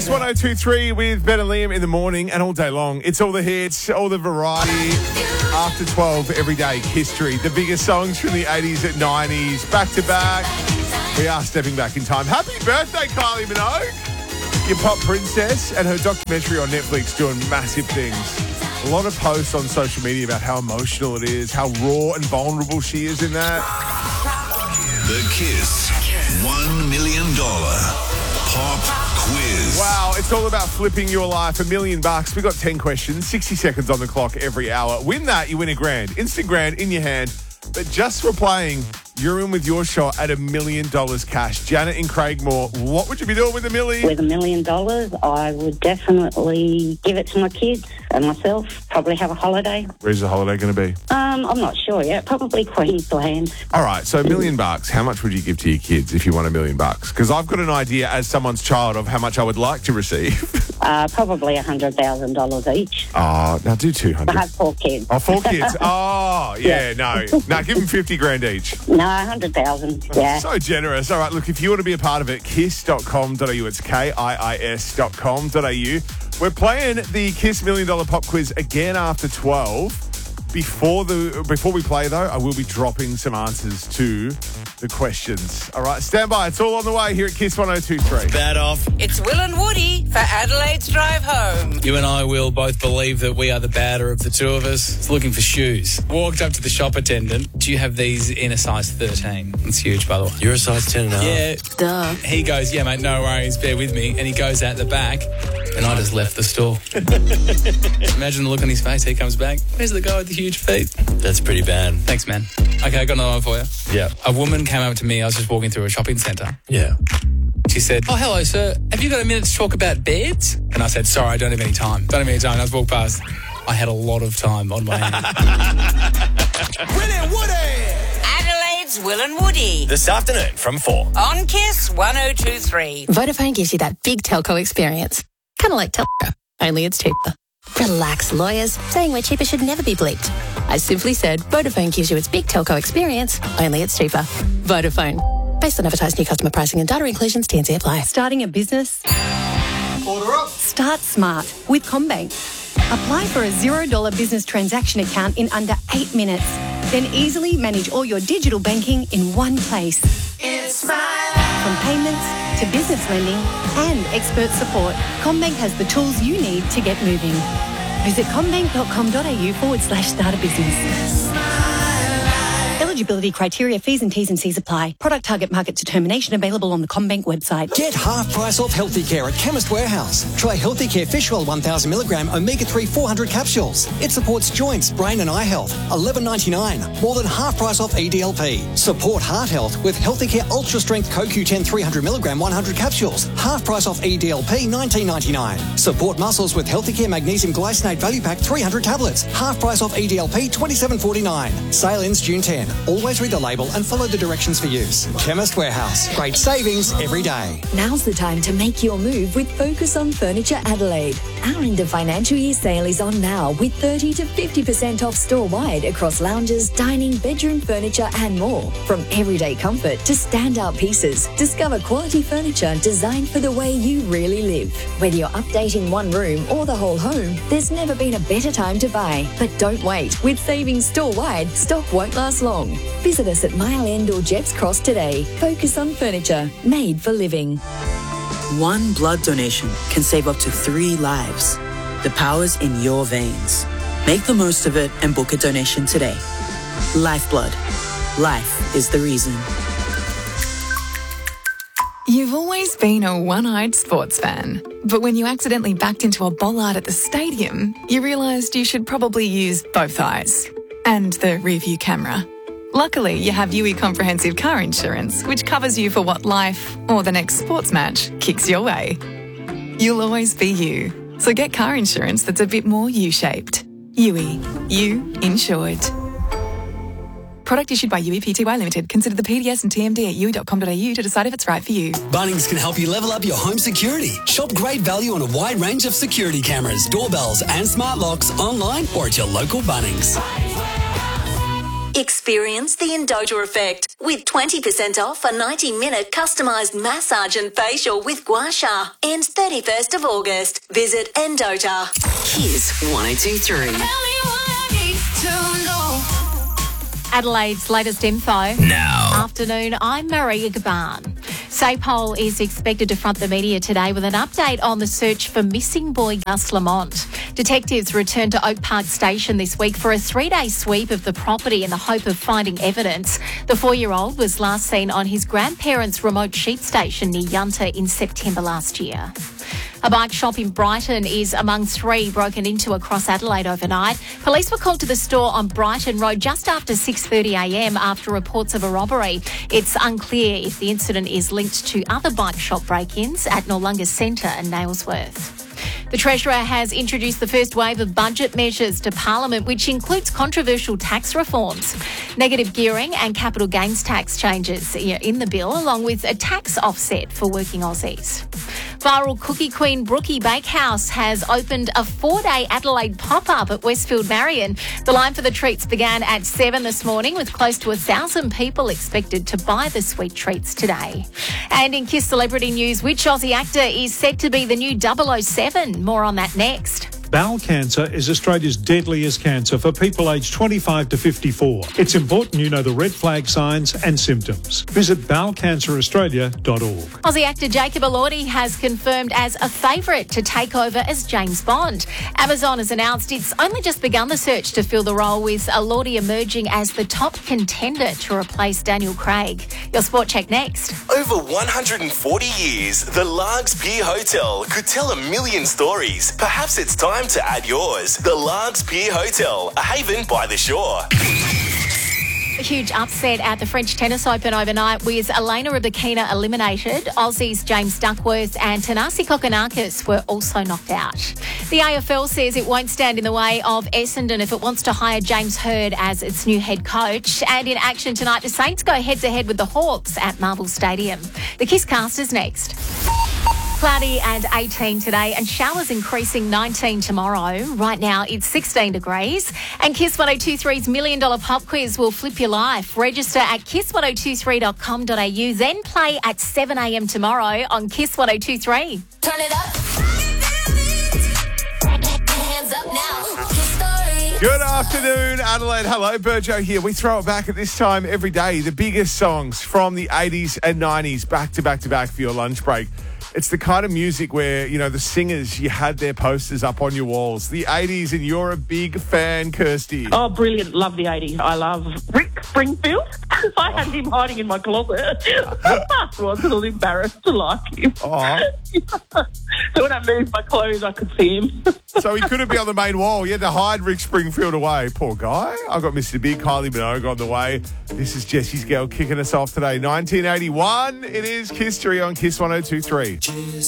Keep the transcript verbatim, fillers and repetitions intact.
Kiss one oh two three with Ben and Liam in the morning and all day long. It's all the hits, all the variety. After twelve, every day, history. The biggest songs from the eighties and nineties, back to back. We are stepping back in time. Happy birthday, Kylie Minogue. Your pop princess, and her documentary on Netflix doing massive things. A lot of posts on social media about how emotional it is, how raw and vulnerable she is in that. The Kiss one million dollars Pop Quiz. Wow, it's all about flipping your life. A million bucks. We've got ten questions, sixty seconds on the clock every hour. Win that, you win a grand. Instant grand in your hand. But just for playing, you're in with your shot at a million dollars cash. Janet in Craigmore, what would you be doing with a milli? With a million dollars, I would definitely give it to my kids and myself. Probably have a holiday. Where's the holiday going to be? Um, I'm not sure yet. Probably Queensland. All right, so a million bucks. How much would you give to your kids if you won a million bucks? Because I've got an idea as someone's child of how much I would like to receive. Uh, probably one hundred thousand dollars each. Oh, now do two hundred. I have four kids. Oh, four kids. Oh, yeah, Yeah. no. No, give them fifty grand each. No, one hundred thousand. Yeah. So generous. All right, look, if you want to be a part of it, kiss dot com dot a u. It's K I I S dot com dot a u. We're playing the Kiss Million Dollar Pop Quiz again after twelve. Before the before we play, though, I will be dropping some answers to the questions. All right, stand by. It's all on the way here at Kiss one oh two three. Bad off. It's Will and Woody for Adelaide's Drive Home. You and I will both believe that we are the badder of the two of us. It's looking for shoes. Walked up to the shop attendant. Do you have these in a size thirteen? It's huge, by the way. You're a size ten and a half. Yeah. Duh. He goes, yeah, mate, no worries, bear with me. And he goes out the back, and I just left the store. Imagine the look on his face. He comes back. Where's the guy with the huge feet? That's pretty bad. Thanks, man. Okay, I got another one for you. Yeah. A woman came up to me. I was just walking through a shopping centre. Yeah. She said, oh, hello, sir. Have you got a minute to talk about beds? And I said, sorry, I don't have any time. Don't have any time. I was walked past. I had a lot of time on my hands. Will and Woody. Adelaide's Will and Woody This afternoon from four. on Kiss one oh two three. Vodafone gives you that big telco experience. Kind of like telco, only it's cheaper. Relax, lawyers. Saying we're cheaper should never be bleeped. I simply said Vodafone gives you its big telco experience, only it's cheaper. Vodafone. Based on advertised new customer pricing and data inclusions, T N C apply. Starting a business? Order up. Start smart with CommBank. Apply for a zero dollar business transaction account in under eight minutes. Then easily manage all your digital banking in one place. It's my life. From payments to business lending and expert support, CommBank has the tools you need to get moving. Visit commbank dot com dot a u forward slash start a business. Eligibility criteria, fees and T's and C's apply. Product target market determination available on the CommBank website. Get half price off Healthy Care at Chemist Warehouse. Try Healthy Care Fish Oil one thousand milligram omega three four hundred capsules. It supports joints, brain and eye health. eleven ninety-nine. More than half price off E D L P. Support heart health with Healthy Care Ultra Strength Co Q ten three hundred milligram one hundred capsules. Half price off E D L P nineteen ninety-nine. Support muscles with Healthy Care Magnesium Glycinate Value Pack three hundred tablets. Half price off E D L P twenty-seven forty-nine. Sale ends June tenth. Always read the label and follow the directions for use. Chemist Warehouse. Great savings every day. Now's the time to make your move with Focus on Furniture Adelaide. Our end of financial year sale is on now with thirty to fifty percent off store-wide across lounges, dining, bedroom furniture and more. From everyday comfort to standout pieces, discover quality furniture designed for the way you really live. Whether you're updating one room or the whole home, there's never been a better time to buy. But don't wait. With savings store-wide, stock won't last long. Visit us at Mile End or Jepps Cross today. Focus on Furniture, made for living. One blood donation can save up to three lives. The power's in your veins. Make the most of it and book a donation today. Lifeblood. Life is the reason. You've always been a one-eyed sports fan, but when you accidentally backed into a bollard at the stadium, you realised you should probably use both eyes and the rear-view camera. Luckily, you have U E Comprehensive Car Insurance, which covers you for what life or the next sports match kicks your way. You'll always be you, so get car insurance that's a bit more U-shaped. U E. You insured. Product issued by U E P T Y Limited. Consider the P D S and T M D at u e dot com dot a u to decide if it's right for you. Bunnings can help you level up your home security. Shop great value on a wide range of security cameras, doorbells and smart locks online or at your local Bunnings. Experience the Endota effect with twenty percent off a ninety-minute customised massage and facial with Gua Sha. Ends thirty-first of August. Visit Endota. Kiss one oh two three. Adelaide's latest info. Now. Afternoon, I'm Maria Gaban. SAPOL is expected to front the media today with an update on the search for missing boy Gus Lamont. Detectives returned to Oak Park Station this week for a three-day sweep of the property in the hope of finding evidence. The four-year-old was last seen on his grandparents' remote sheep station near Yunta in September last year. A bike shop in Brighton is among three broken into across Adelaide overnight. Police were called to the store on Brighton Road just after six thirty a m after reports of a robbery. It's unclear if the incident is linked to other bike shop break-ins at Noarlunga Centre and Nailsworth. The Treasurer has introduced the first wave of budget measures to Parliament, which includes controversial tax reforms, negative gearing and capital gains tax changes in the bill, along with a tax offset for working Aussies. Viral cookie queen Brookie Bakehouse has opened a four-day Adelaide pop-up at Westfield Marion. The line for the treats began at seven this morning, with close to a thousand people expected to buy the sweet treats today. And in Kiss Celebrity News, which Aussie actor is said to be the new double oh seven? More on that next. Bowel cancer is Australia's deadliest cancer for people aged twenty-five to fifty-four. It's important you know the red flag signs and symptoms. Visit bowel cancer australia dot org. Aussie actor Jacob Elordi has confirmed as a favourite to take over as James Bond. Amazon has announced it's only just begun the search to fill the role, with Elordi emerging as the top contender to replace Daniel Craig. Your Sport Check next. Over one hundred forty years, the Largs Pier Hotel could tell a million stories. Perhaps it's time to add yours. The Largs Pier Hotel, a haven by the shore. A huge upset at the French Tennis Open overnight, with Elena Rybakina eliminated. Aussies James Duckworth and Thanasi Kokkinakis were also knocked out. The A F L says it won't stand in the way of Essendon if it wants to hire James Hird as its new head coach. And in action tonight, the Saints go head-to-head with the Hawks at Marvel Stadium. The Kiss Cast is next. Cloudy and eighteen today, and showers increasing nineteen tomorrow. Right now it's sixteen degrees. And Kiss one oh two three's Million Dollar Pop Quiz will flip your life. Register at kiss one oh two three dot com dot a u, then play at seven a m tomorrow on Kiss one oh two three. Turn it up. Hands up now. Kiss Story. Good afternoon, Adelaide. Hello, Burjo here. We throw it back at this time every day. The biggest songs from the eighties and nineties, back to back to back for your lunch break. It's the kind of music where, you know, the singers, you had their posters up on your walls. The eighties, and you're a big fan, Kirsty. Oh, brilliant. Love the eighties. I love Rick Springfield. I had him hiding in my closet. I was a little embarrassed to like him. Oh. So when I moved my clothes, I could see him. So he couldn't be on the main wall. You had to hide Rick Springfield away. Poor guy. I've got Mister Big, Kylie Minogue on the way. This is Jessie's Girl kicking us off today. nineteen eighty-one. It is Kiss History on Kiss one oh two three.